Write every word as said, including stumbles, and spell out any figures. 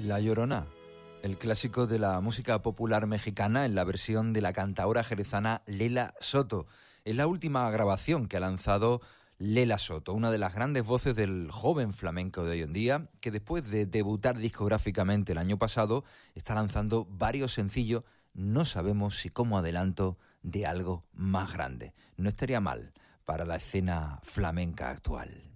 La Llorona, el clásico de la música popular mexicana en la versión de la cantaora jerezana Lela Soto. Es la última grabación que ha lanzado Lela Soto, una de las grandes voces del joven flamenco de hoy en día, que después de debutar discográficamente el año pasado, está lanzando varios sencillos, no sabemos si como adelanto de algo más grande. No estaría mal para la escena flamenca actual.